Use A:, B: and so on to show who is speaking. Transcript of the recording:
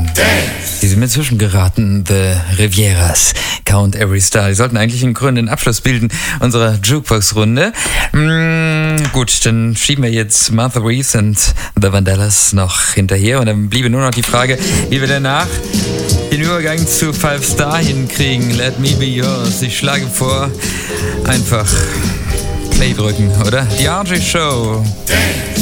A: Die sind mir zwischengeraten, The Rivieras, Count Every Star. Die sollten eigentlich einen krönenden Abschluss bilden unserer Jukebox-Runde. Gut, dann schieben wir jetzt Martha Reeves und The Vandellas noch hinterher. Und dann bliebe nur noch die Frage, wie wir danach den Übergang zu Five Star hinkriegen. Let me be yours. Ich schlage vor, einfach Play drücken, oder? Die RJ Show.